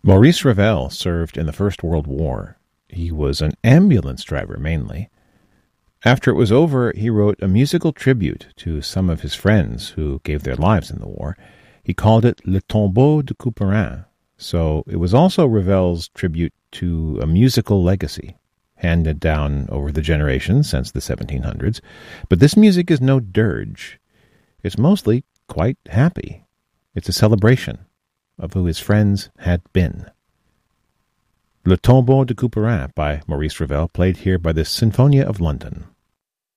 Maurice Ravel served in the First World War. He was an ambulance driver mainly. After it was over, he wrote a musical tribute to some of his friends who gave their lives in the war. He called it Le Tombeau de Couperin, so it was also Ravel's tribute to a musical legacy, handed down over the generations since the 1700s. But this music is no dirge. It's mostly quite happy. It's a celebration of who his friends had been. Le Tombeau de Couperin by Maurice Ravel, played here by the Sinfonia of London.